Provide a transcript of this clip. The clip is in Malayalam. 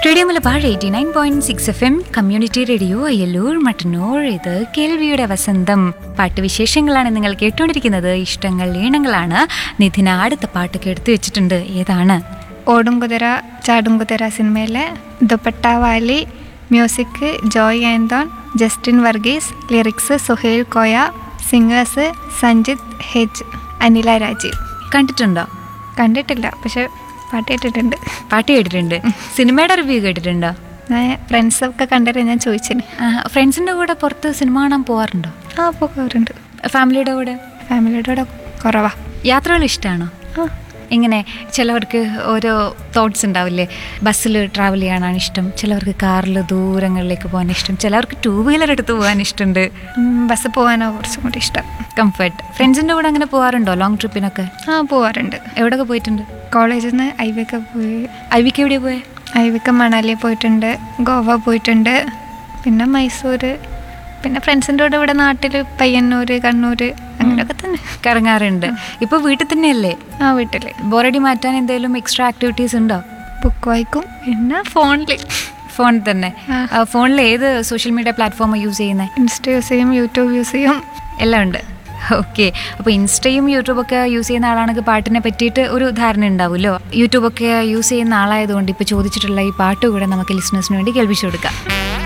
Radio Malabar 89.6 FM community radio Ayyallur Mattannur. ഇത് കേൾവിയുടെ വസന്തം. പാട്ടുവിശേഷങ്ങളാണ് നിങ്ങൾ കേട്ടുകൊണ്ടിരിക്കുന്നത്. ഇഷ്ടങ്ങൾ ഈണങ്ങളാണ്. നിധിന അടുത്ത പാട്ടൊക്കെ എടുത്തു വെച്ചിട്ടുണ്ട്. ഏതാണ്? ഓടും കുതിര ചാടും കുതിര സിനിമയിലെ dupatta Valley. Music Joy Anton, Justin Varghese. Lyrics Suhail Koya. Singers Sanjith ഹെജ്, Anila Rajeev. കണ്ടിട്ടുണ്ടോ? കണ്ടിട്ടില്ല, പക്ഷെ പാട്ട് കേട്ടിട്ടുണ്ട്. പാട്ട് കേട്ടിട്ടുണ്ട്. സിനിമയുടെ റിവ്യൂ കേട്ടിട്ടുണ്ടോ? ഞാൻ ഫ്രണ്ട്സൊക്കെ കണ്ടിട്ട് ഞാൻ ചോദിച്ചിന്. ഫ്രണ്ട്സിൻ്റെ കൂടെ പുറത്ത് സിനിമ കാണാൻ പോകാറുണ്ടോ? പോകാറുണ്ട്. ഫാമിലിയുടെ കൂടെ? ഫാമിലിയുടെ കൂടെ കുറവാ. യാത്രകൾ ഇഷ്ടമാണോ? ഇങ്ങനെ ചിലവർക്ക് ഓരോ തോട്ട്സ് ഉണ്ടാവില്ലേ. ബസ്സിൽ ട്രാവൽ ചെയ്യാനാണ് ഇഷ്ടം, ചിലവർക്ക് കാറിൽ ദൂരങ്ങളിലേക്ക് പോകാൻ ഇഷ്ടം, ചിലവർക്ക് 2 വീലർ എടുത്ത് പോകാൻ ഇഷ്ടമുണ്ട്. ബസ് പോകാനോ കുറച്ചും കൂടി ഇഷ്ടം. കംഫർട്ട്. ഫ്രണ്ട്സിൻ്റെ കൂടെ അങ്ങനെ പോകാറുണ്ടോ ലോങ് ട്രിപ്പിനൊക്കെ? പോകാറുണ്ട്. എവിടെയൊക്കെ പോയിട്ടുണ്ട്? കോളേജിൽ നിന്ന് ഐവിക്ക് പോയി. ഐവിക്ക് എവിടെയാണ് പോയത്? ഐവിക്ക് മണാലി പോയിട്ടുണ്ട്, ഗോവ പോയിട്ടുണ്ട്, പിന്നെ മൈസൂർ, പിന്നെ ഫ്രണ്ട്സിൻ്റെ കൂടെ ഇവിടെ നാട്ടിൽ പയ്യന്നൂർ, കണ്ണൂർ, അങ്ങനെയൊക്കെ തന്നെ കറങ്ങാറുണ്ട്. ഇപ്പോൾ വീട്ടിൽ തന്നെയല്ലേ? വീട്ടിൽ. ബോറടി മാറ്റാൻ എന്തെങ്കിലും എക്സ്ട്രാ ആക്ടിവിറ്റീസ് ഉണ്ടോ? ബുക്ക് വായിക്കും, പിന്നെ ഫോണിൽ തന്നെ. ഫോണിൽ ഏത് സോഷ്യൽ മീഡിയ പ്ലാറ്റ്ഫോമാണ് യൂസ് ചെയ്യുന്നത്? ഇൻസ്റ്റ യൂസ് ചെയ്യും, യൂട്യൂബ് യൂസ് ചെയ്യും, എല്ലാം ഉണ്ട്. ഓക്കെ. അപ്പോൾ ഇൻസ്റ്റയും യൂട്യൂബൊക്കെ യൂസ് ചെയ്യുന്ന ആളാണെങ്കിൽ പാട്ടിനെ പറ്റിയിട്ട് ഒരു ധാരണ ഉണ്ടാവുമല്ലോ. യൂട്യൂബൊക്കെ യൂസ് ചെയ്യുന്ന ആളായതുകൊണ്ട് ഇപ്പോൾ ചോദിച്ചിട്ടുള്ള ഈ പാട്ട് കൂടെ നമുക്ക് ലിസണേഴ്സിന് വേണ്ടി കേൾപ്പിച്ചു കൊടുക്കാം.